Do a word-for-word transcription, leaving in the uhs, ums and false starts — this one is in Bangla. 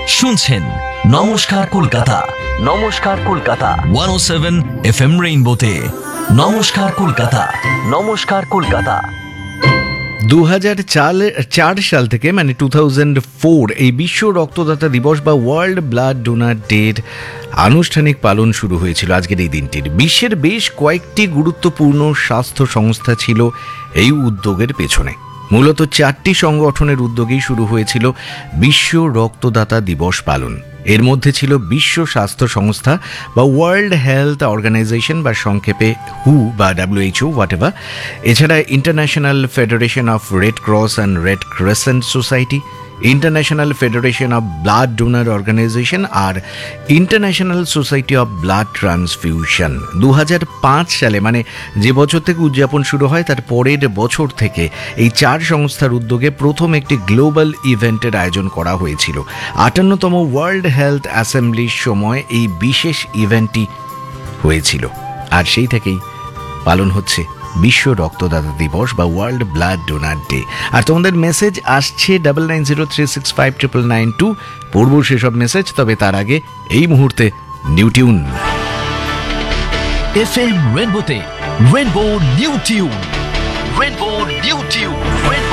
শুনছেন নমস্কার কলকাতা, নমস্কার কলকাতা ওয়ান ও সেভেন এফ এম রেইনবোতে। নমস্কার কলকাতা, নমস্কার কলকাতা। দু হাজার চার সাল থেকে মানে টু থাউজেন্ড ফোর এই বিশ্ব রক্তদাতা দিবস বা ওয়ার্ল্ড ব্লাড ডোনার ডের আনুষ্ঠানিক পালন শুরু হয়েছিল আজকের এই দিনটির। বিশ্বের বেশ কয়েকটি গুরুত্বপূর্ণ স্বাস্থ্য সংস্থা ছিল এই উদ্যোগের পেছনে। মূলত চারটি সংগঠনের উদ্যোগেই শুরু হয়েছিল বিশ্ব রক্তদাতা দিবস পালন। এর মধ্যে ছিল বিশ্ব স্বাস্থ্য সংস্থা বা ওয়ার্ল্ড হেলথ অর্গানাইজেশন বা সংক্ষেপে হু বা ডাব্লিউএইচও হোয়াট এভার, এছাড়া international federation of red cross and red crescent society, international federation of blood donor organisation R international society of blood transfusion. দু হাজার পাঁচ সালে মানে যে বছর থেকে উদযাপন শুরু হয় তার পরের বছর থেকে এই চার সংস্থার উদ্যোগে প্রথম একটি গ্লোবাল ইভেন্টের আয়োজন করা হয়েছিল। আটান্নতম ওয়ার্ল্ড হেলথ অ্যাসেম্বলির সময় এই বিশেষ ইভেন্টটি হয়েছিল, আর সেই থেকেই পালন হচ্ছে বিশ্ব রক্তদাতা দিবস বা ওয়ার্ল্ড ব্লাড ডোনার ডে। আর তোমাদের মেসেজ আসছে double nine zero three six five triple nine two. পড়ব সেসব মেসেজ, তবে তার আগে এই মুহূর্তে new tune. F M রেইনবোতে rainbow new tune, rainbow new tune.